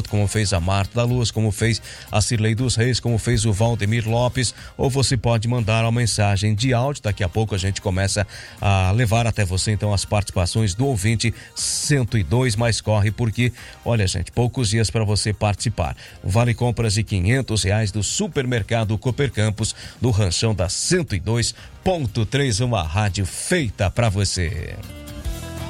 junto, como fez a Marta da Luz, como fez a Cirlei dos Reis, como fez o Valdemir Lopes, ou você pode mandar uma mensagem de áudio. Daqui a pouco a gente começa a levar até você então as participações do ouvinte 102, mas corre porque, olha gente, poucos dias para você participar. O Vale Compras de R$500 do Supermercado Cooper Campos, do Ranchão da 102.3, uma rádio feita para você.